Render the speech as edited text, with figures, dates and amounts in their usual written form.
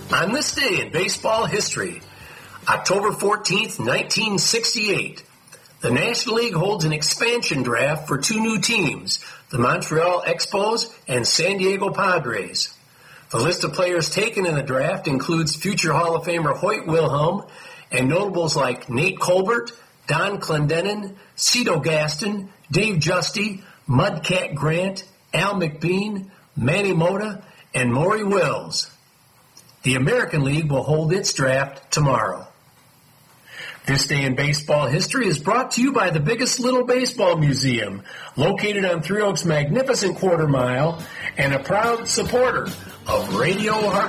On this day in baseball history, October 14th, 1968, the National League holds an expansion draft for two new teams, the Montreal Expos and San Diego Padres. The list of players taken in the draft includes future Hall of Famer Hoyt Wilhelm and notables like Nate Colbert, Don Clendenin, Cito Gaston, Dave Justy, Mudcat Grant, Al McBean, Manny Mota, and Maury Wills. The American League will hold its draft tomorrow. This Day in Baseball History is brought to you by the Biggest Little Baseball Museum, located on Three Oaks' magnificent quarter mile, and a proud supporter of Radio Heart.